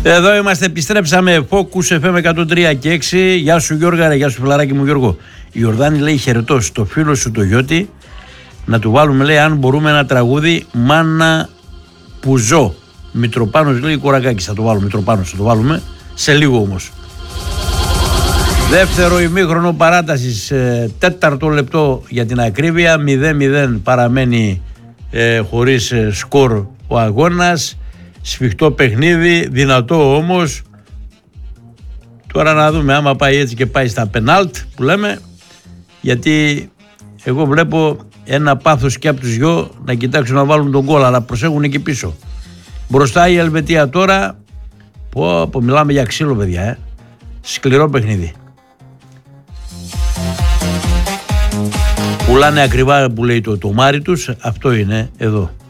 Εδώ είμαστε, επιστρέψαμε. Focus FM 103 και 6. Γεια σου Γιώργα, γεια σου φιλαράκι μου Γιώργο. Η Ιορδάνη λέει χαιρετώ στο φίλο σου το Γιώτη. Να του βάλουμε, λέει, αν μπορούμε ένα τραγούδι Μάνα που ζω. Μητροπάνος λέει Κορακάκης, θα το βάλουμε. Μητροπάνος θα το βάλουμε σε λίγο όμως. Δεύτερο ημίχρονο παράτασης, τέταρτο λεπτό για την ακρίβεια. 0-0 παραμένει χωρίς σκορ ο αγώνας. Σφιχτό παιχνίδι, δυνατό όμως. Τώρα να δούμε άμα πάει έτσι και πάει στα πενάλτ που λέμε. Γιατί εγώ βλέπω ένα πάθος και από τους δυο να κοιτάξουν να βάλουν τον γκολ, αλλά προσέχουν εκεί πίσω. Μπροστά η Ελβετία τώρα. Πω, μιλάμε για ξύλο παιδιά, σκληρό παιχνίδι. Πουλάνε ακριβά που λέει το τομάρι τους, αυτό είναι εδώ.